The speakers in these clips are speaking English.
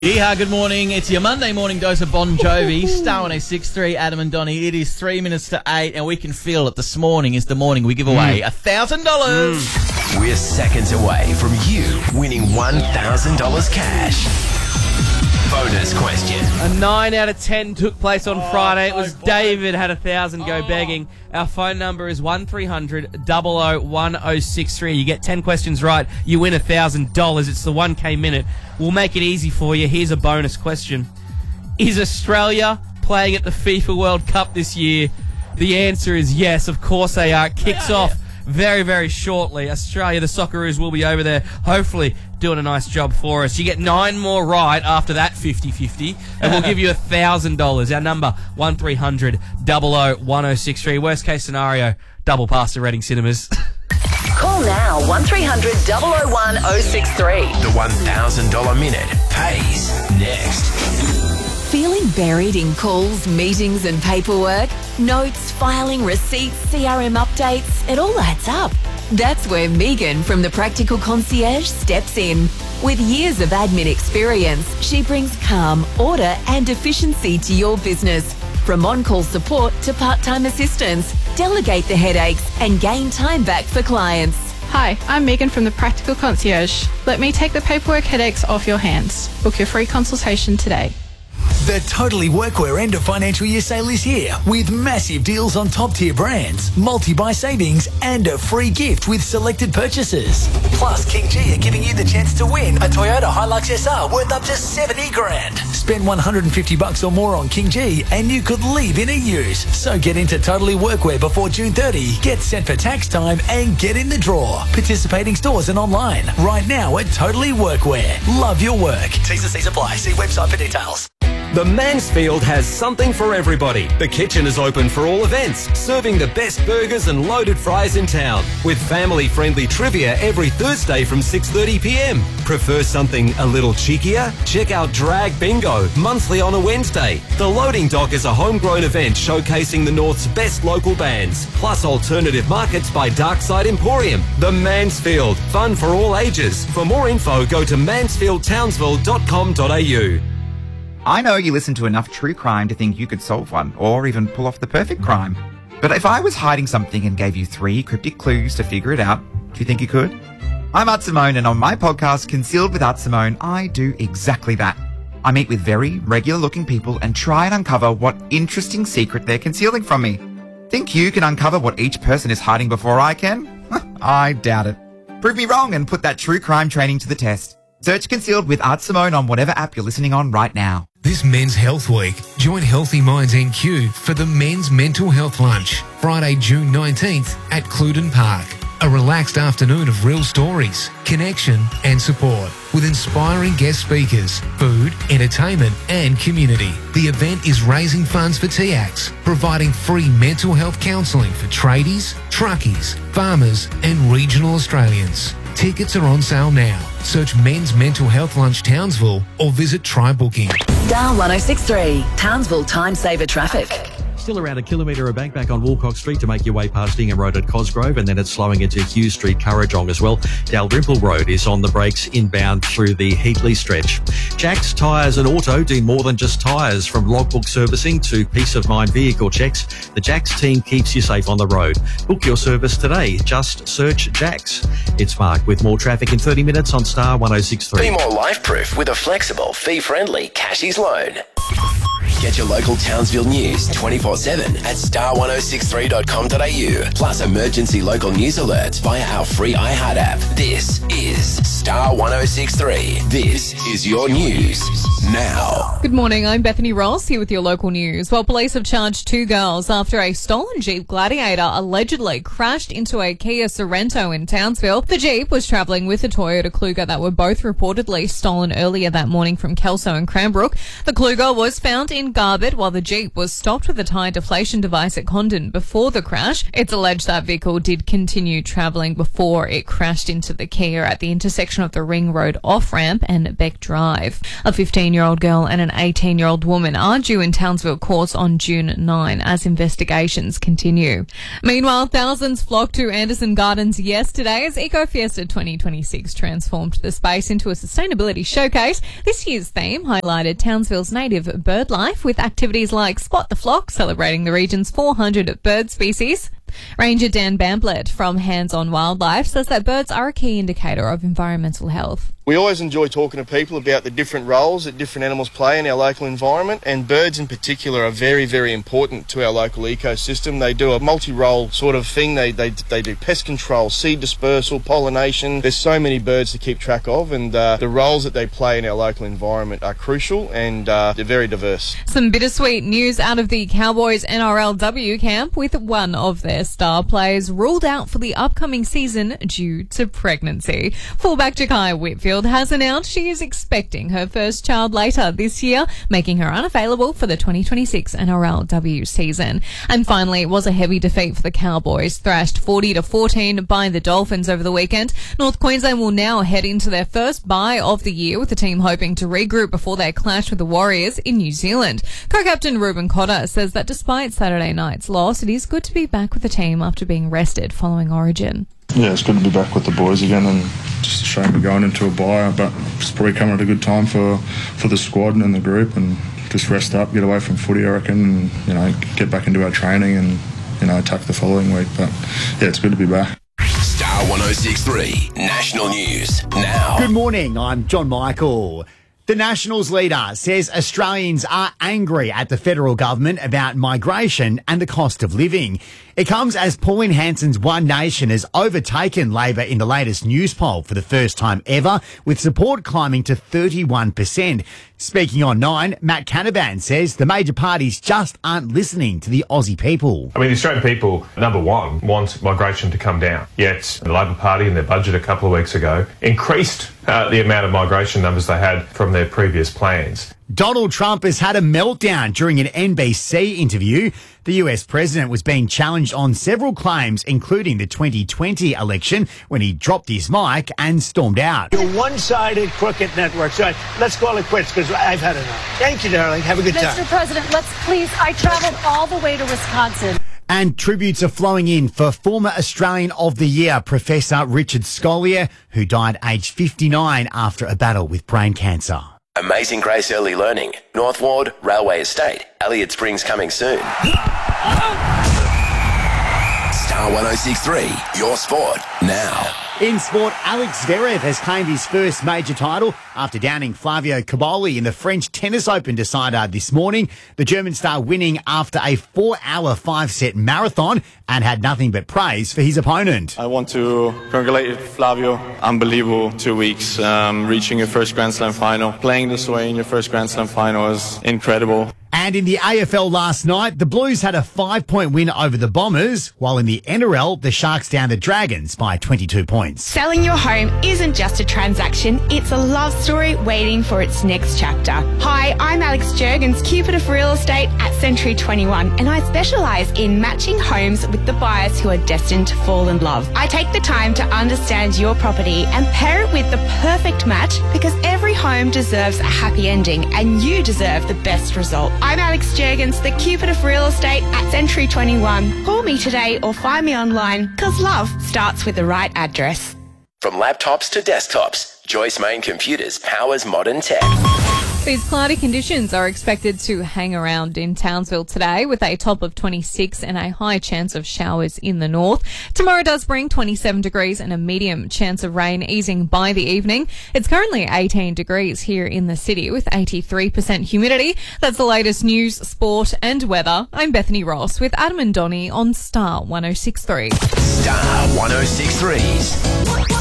Yeehaw, good morning. It's your Monday morning dose of Bon Jovi. Star 106.3, Adam and Donnie. It is 3 minutes to 8, and we can feel it. This morning is the morning we give away $1,000. We're seconds away from you winning $1,000 cash. Bonus question. A 9 out of 10 took place on Friday. It was David had 1,000 go begging. Our phone number is 1300 00 1063. You get 10 questions right, you win $1,000. It's the 1K minute. We'll make it easy for you. Here's a bonus question. Is Australia playing at the FIFA World Cup this year? The answer is yes. Of course they are. It kicks off very, very shortly. Australia, the Socceroos, will be over there, hopefully doing a nice job for us. You get 9 more right after that 50-50, and we'll give you $1,000. Our number, 1300 00 1063. Worst case scenario, double pass to Reading Cinemas. Call now, 1300 001 063. The $1,000 minute pays next. Feeling buried in calls, meetings and paperwork? Notes, filing, receipts, CRM updates, it all adds up. That's where Megan from the Practical Concierge steps in. With years of admin experience, she brings calm, order and efficiency to your business. From on-call support to part-time assistance, delegate the headaches and gain time back for clients. Hi, I'm Megan from the Practical Concierge. Let me take the paperwork headaches off your hands. Book your free consultation today. The Totally Workwear end of financial year sale is here with massive deals on top tier brands, multi-buy savings and a free gift with selected purchases. Plus, King G are giving you the chance to win a Toyota Hilux SR worth up to 70 grand. Spend $150 or more on King G and you could leave in a use. So get into Totally Workwear before June 30, get set for tax time and get in the draw. Participating stores and online right now at Totally Workwear. Love your work. T's and C's apply. See website for details. The Mansfield has something for everybody. The kitchen is open for all events, serving the best burgers and loaded fries in town, with family-friendly trivia every Thursday from 6:30 p.m. Prefer something a little cheekier? Check out Drag Bingo, monthly on a Wednesday. The Loading Dock is a homegrown event showcasing the North's best local bands, plus alternative markets by Darkside Emporium. The Mansfield, fun for all ages. For more info, go to mansfieldtownsville.com.au. I know you listen to enough true crime to think you could solve one, or even pull off the perfect crime. But if I was hiding something and gave you 3 cryptic clues to figure it out, do you think you could? I'm Art Simone, and on my podcast, Concealed with Art Simone, I do exactly that. I meet with very regular-looking people and try and uncover what interesting secret they're concealing from me. Think you can uncover what each person is hiding before I can? I doubt it. Prove me wrong and put that true crime training to the test. Search Concealed with Art Simone on whatever app you're listening on right now. This Men's Health Week, join Healthy Minds NQ for the Men's Mental Health Lunch, Friday, June 19th at Cluden Park. A relaxed afternoon of real stories, connection and support with inspiring guest speakers, food, entertainment and community. The event is raising funds for TACS, providing free mental health counselling for tradies, truckies, farmers and regional Australians. Tickets are on sale now. Search Men's Mental Health Lunch Townsville or visit Try Booking. Star 106.3, Townsville Time Saver Traffic. Still around a kilometre of bank back on Woolcock Street to make your way past Ingham Road at Cosgrove, and then it's slowing into Hughes Street, Currajong as well. Dalrymple Road is on the brakes inbound through the Heatley stretch. Jack's Tyres and Auto do more than just tyres. From logbook servicing to peace of mind vehicle checks, the Jack's team keeps you safe on the road. Book your service today. Just search Jack's. It's Mark with more traffic in 30 minutes on Star 106.3. Be more life-proof with a flexible, fee-friendly Cashies loan. Get your local Townsville news 24/7 at star1063.com.au. Plus emergency local news alerts via our free iHeart app. This is Star 106.3. This is your news now. Good morning, I'm Bethany Ross here with your local news. Well, police have charged 2 girls after a stolen Jeep Gladiator allegedly crashed into a Kia Sorento in Townsville. The Jeep was travelling with a Toyota Kluger that were both reportedly stolen earlier that morning from Kelso and Cranbrook. The Kluger was found in on Garbutt while the Jeep was stopped with a tyre deflation device at Condon before the crash. It's alleged that vehicle did continue travelling before it crashed into the Kia at the intersection of the Ring Road off-ramp and Beck Drive. A 15-year-old girl and an 18-year-old woman are due in Townsville courts on June 9 as investigations continue. Meanwhile, thousands flocked to Anderson Gardens yesterday as Eco Fiesta 2026 transformed the space into a sustainability showcase. This year's theme highlighted Townsville's native bird life with activities like Spot the Flock, celebrating the region's 400 bird species. Ranger Dan Bamblett from Hands on Wildlife says that birds are a key indicator of environmental health. We always enjoy talking to people about the different roles that different animals play in our local environment, and birds in particular are very, very important to our local ecosystem. They do a multi-role sort of thing. They do pest control, seed dispersal, pollination. There's so many birds to keep track of, and the roles that they play in our local environment are crucial, and they're very diverse. Some bittersweet news out of the Cowboys NRLW camp, with one of their star players ruled out for the upcoming season due to pregnancy. Fullback Ja'Kai Whitfield has announced she is expecting her first child later this year, making her unavailable for the 2026 NRLW season. And finally, it was a heavy defeat for the Cowboys, thrashed 40-14 by the Dolphins over the weekend. North Queensland will now head into their first bye of the year, with the team hoping to regroup before they clash with the Warriors in New Zealand. Co-captain Ruben Cotter says that despite Saturday night's loss, it is good to be back with the team after being rested following Origin. Yeah, it's good to be back with the boys again, and just a shame we're going into a bye, but it's probably coming at a good time for the squad and the group, and just rest up, get away from footy, I reckon, and, get back into our training and, attack the following week. But, yeah, it's good to be back. Star 106.3 National News now. Good morning, I'm John Michael. The Nationals leader says Australians are angry at the federal government about migration and the cost of living. It comes as Pauline Hanson's One Nation has overtaken Labor in the latest news poll for the first time ever, with support climbing to 31%. Speaking on 9, Matt Canavan says the major parties just aren't listening to the Aussie people. I mean, the Australian people, number one, want migration to come down. Yet the Labor Party in their budget a couple of weeks ago increased the amount of migration numbers they had from their previous plans. Donald Trump has had a meltdown during an NBC interview. The US president was being challenged on several claims, including the 2020 election, when he dropped his mic and stormed out. You're one-sided, crooked network. So let's call it quits, because I've had enough. Thank you, darling. Have a good time. Mr. President, let's please. I traveled all the way to Wisconsin. And tributes are flowing in for former Australian of the Year, Professor Richard Scolyer, who died aged 59 after a battle with brain cancer. Amazing Grace Early Learning, North Ward, Railway Estate, Elliott Springs coming soon. Star 106.3, your sport now. In sport, Alex Zverev has claimed his first major title after downing Flavio Cobolli in the French Tennis Open decider this morning. The German star winning after a 4-hour 5-set marathon and had nothing but praise for his opponent. I want to congratulate Flavio. Unbelievable 2 weeks, reaching your first Grand Slam final. Playing this way in your first Grand Slam final is incredible. And in the AFL last night, the Blues had a 5-point win over the Bombers, while in the NRL, the Sharks downed the Dragons by 22 points. Selling your home isn't just a transaction, it's a love story waiting for its next chapter. Hi, I'm Alex Jurgens, Cupid of Real Estate at Century 21, and I specialise in matching homes with the buyers who are destined to fall in love. I take the time to understand your property and pair it with the perfect match, because every home deserves a happy ending and you deserve the best result. I'm Alex Jurgens, the Cupid of Real Estate at Century 21. Call me today or find me online, because love starts with the right address. From laptops to desktops, Joyce Main Computers powers modern tech. These cloudy conditions are expected to hang around in Townsville today, with a top of 26 and a high chance of showers in the north. Tomorrow does bring 27 degrees and a medium chance of rain, easing by the evening. It's currently 18 degrees here in the city with 83% humidity. That's the latest news, sport and weather. I'm Bethany Ross with Adam and Donnie on Star 106.3. Star 106.3's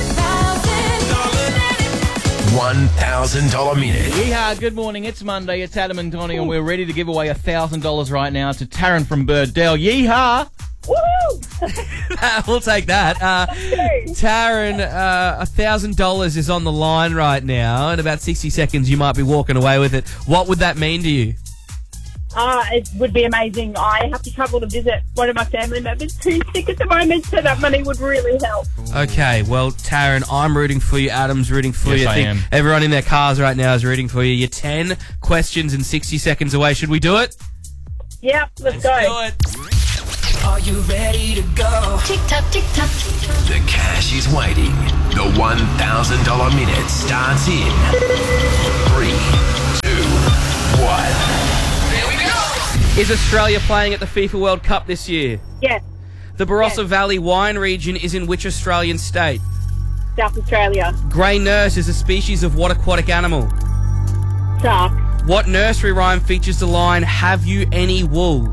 $1,000 minute. Yeehaw, good morning. It's Monday. It's Adam and Donnie, and we're ready to give away $1,000 right now to Taryn from Birddale. Yeehaw! Woohoo! We'll take that. Taryn, $1,000 is on the line right now. In about 60 seconds, you might be walking away with it. What would that mean to you? It would be amazing. I have to travel to visit one of my family members who's sick at the moment, so that money would really help. Okay, well, Taryn, I'm rooting for you. Adam's rooting for you. Yes, I am. Everyone in their cars right now is rooting for you. You're 10 questions in 60 seconds away. Should we do it? Yep, let's go. Do it. Are you ready to go? Tick tock, tick tock. The cash is waiting. The $1,000 minute starts in 3, 2, 1. Is Australia playing at the FIFA World Cup this year? Yes. The Barossa Valley wine region is in which Australian state? South Australia. Grey nurse is a species of what aquatic animal? Shark. What nursery rhyme features the line, "Have you any wool"?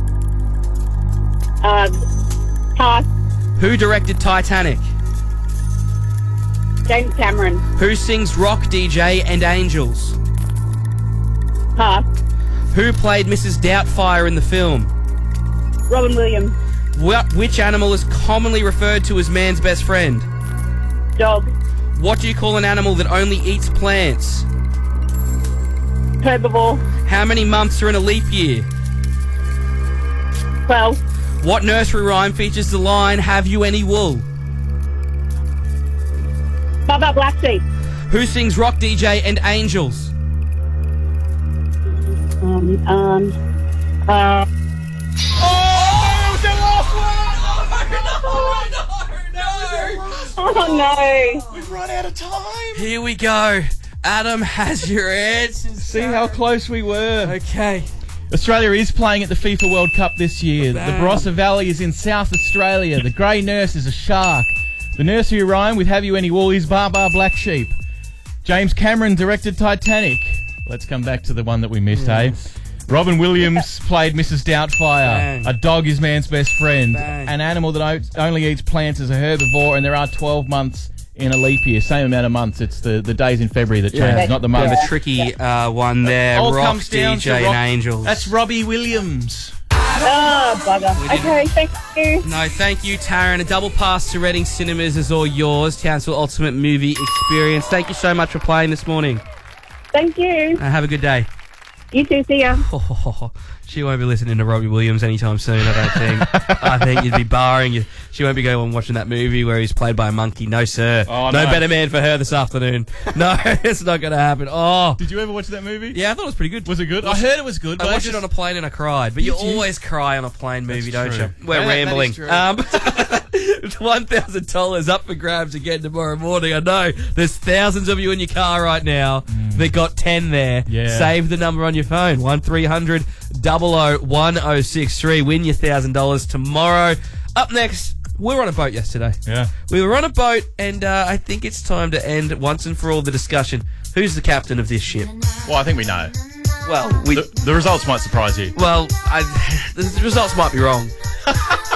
Pass. Who directed Titanic? James Cameron. Who sings Rock, DJ and Angels? Pass. Who played Mrs. Doubtfire in the film? Robin Williams. Which animal is commonly referred to as man's best friend? Dog. What do you call an animal that only eats plants? Herbivore. How many months are in a leap year? 12. What nursery rhyme features the line, "Have you any wool"? Baba Black Sheep. Who sings Rock, DJ and Angels? Oh no! We've run out of time. Here we go. Adam has your answers. See how close we were. Okay. Australia is playing at the FIFA World Cup this year. The Bam. Barossa Valley is in South Australia. The grey nurse is a shark. The nursery rhyme with "Have you any wool" is "Bar Bar Black Sheep." James Cameron directed Titanic. Let's come back to the one that we missed, hey? Robin Williams played Mrs. Doubtfire. Bang. A dog is man's best friend. Bang. An animal that only eats plants is a herbivore, and there are 12 months in a leap year. Same amount of months. It's the days in February that change, not the months. The tricky one there. All Rock, comes down to DJ Rock. and Angels. That's Robbie Williams. Oh, bugger. Okay, thank you. No, thank you, Taryn. A double pass to Reading Cinemas is all yours. Townsville Ultimate Movie Experience. Thank you so much for playing this morning. Thank you. Have a good day. You too, see ya. She won't be listening to Robbie Williams anytime soon, I don't think. I think you'd be barring you. She won't be going and watching that movie where he's played by a monkey. No, sir. Oh, no no. better man for her this afternoon. No, it's not going to happen. Oh. Did you ever watch that movie? Yeah, I thought it was pretty good. Was it good? I heard it was good. I But watched it on a plane and I cried. But you Did you? always cry on a plane movie, That's don't true. you? We're Yeah, that rambling. is true. $1,000 up for grabs again tomorrow morning. I know there's thousands of you in your car right now that got 10 there. Yeah. Save the number on your phone. 1300 00 1063. Win your $1,000 tomorrow. Up next, we were on a boat yesterday. Yeah. We were on a boat, and I think it's time to end once and for all the discussion. Who's the captain of this ship? Well, I think we know. Well, The results might surprise you. Well, the results might be wrong.